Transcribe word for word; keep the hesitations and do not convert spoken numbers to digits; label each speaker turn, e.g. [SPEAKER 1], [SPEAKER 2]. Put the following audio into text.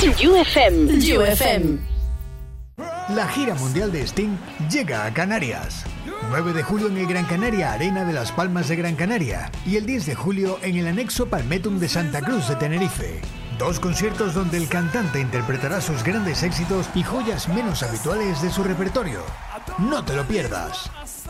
[SPEAKER 1] U F M. U F M.
[SPEAKER 2] La gira mundial de Sting llega a Canarias. nueve de julio en el Gran Canaria Arena de Las Palmas de Gran Canaria y el diez de julio en el anexo Palmetum de Santa Cruz de Tenerife. Dos conciertos donde el cantante interpretará sus grandes éxitos y joyas menos habituales de su repertorio. No te lo pierdas.